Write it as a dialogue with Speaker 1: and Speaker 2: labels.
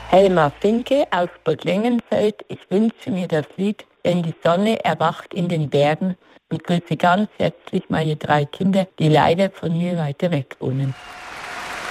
Speaker 1: Helma Finke aus Bad Lengenfeld. Ich wünsche mir das Lied Wenn die Sonne erwacht in den Bergen und grüße ganz herzlich meine 3 Kinder, die leider von mir weiter weg wohnen.